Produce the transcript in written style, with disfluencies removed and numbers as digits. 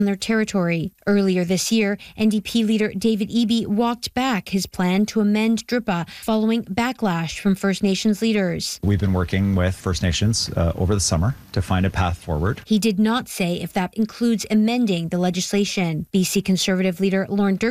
their territory. Earlier this year, NDP leader David Eby walked back his plan to amend DRIPA following backlash from First Nations leaders. We've been working with First Nations over the summer to find a path forward. He did not say if that includes amending the legislation. BC Conservative leader Lorne Dirksen